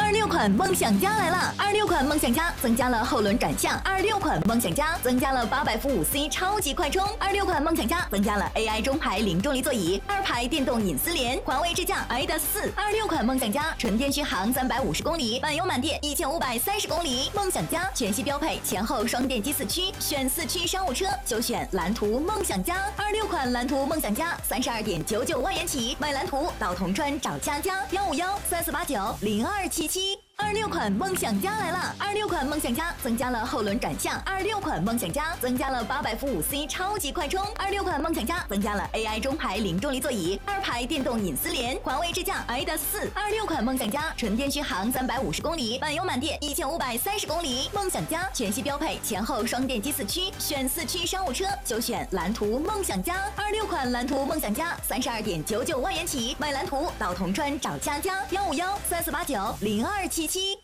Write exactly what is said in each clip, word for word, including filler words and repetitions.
二十六款梦想家来了！二十六款梦想家增加了后轮转向，二十六款梦想家增加了八百伏五 C 超级快充，二十六款梦想家增加了 A I 中排零重力座椅，二排电动隐私联，环卫智驾 i D A 四。二十六款梦想家纯电续航三百五十公里，满油满电一千五百三十公里。梦想家全系标配前后双电机四驱，选四驱商务车就选蓝图梦想家。二十六款蓝图梦想家三十二点九九万元起，买蓝图到铜川找佳佳幺五幺三四八九零二七七。二十六款梦想家来了！二十六款梦想家增加了后轮转向，二十六款梦想家增加了八百伏五 C 超级快充，二十六款梦想家增加了 A I 中排零重力座椅，二排电动隐私联，环卫智驾 i D A 四。二十六款梦想家纯电续航三百五十公里，满油满电一千五百三十公里。梦想家全系标配前后双电机四驱，选四驱商务车就选蓝图梦想家。二十六款蓝图梦想家三十二点九九万元起，买蓝图到铜川找佳佳幺五幺三四八九零二七七。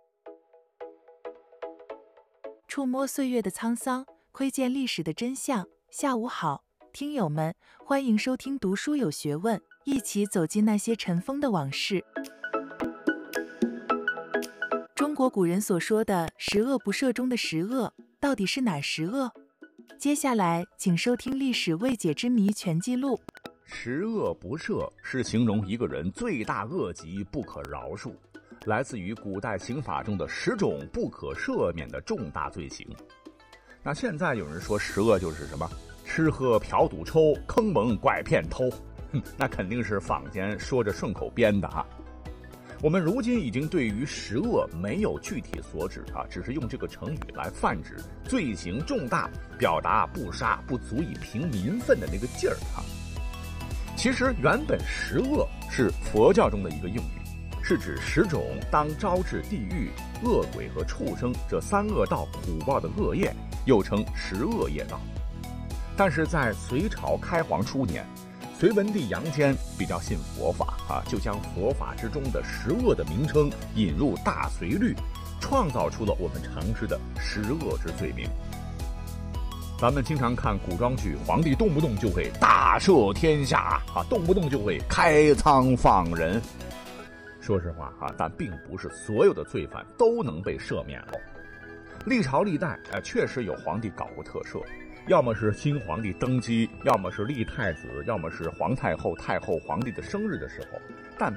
触摸岁月的沧桑，窥见历史的真相。下午好，听友们，欢迎收听读书有学问，一起走进那些尘封的往事。中国古人所说的十恶不赦中的十恶，到底是哪十恶？接下来请收听《历史未解之谜全记录》。 十恶不赦是形容一个人罪大恶极，不可饶恕，来自于古代刑法中的十种不可赦免的重大罪行。那现在有人说十恶就是什么？吃喝嫖赌抽，坑蒙拐骗偷，哼，那肯定是坊间说着顺口编的哈。我们如今已经对于十恶没有具体所指啊，只是用这个成语来泛指罪行重大，表达不杀不足以平民愤的那个劲儿啊。其实原本十恶是佛教中的一个用语，是指十种当招致地狱、恶鬼和畜生这三恶道苦报的恶业，又称十恶业道。但是在隋朝开皇初年，隋文帝杨坚比较信佛法啊，就将佛法之中的十恶的名称引入大隋律，创造出了我们常知的十恶之罪名。咱们经常看古装剧，皇帝动不动就会大赦天下啊，动不动就会开仓放人。说实话啊，但并不是所有的罪犯都能被赦免了。历朝历代呃，确实有皇帝搞过特赦，要么是新皇帝登基，要么是立太子，要么是皇太后、太后、皇帝的生日的时候，但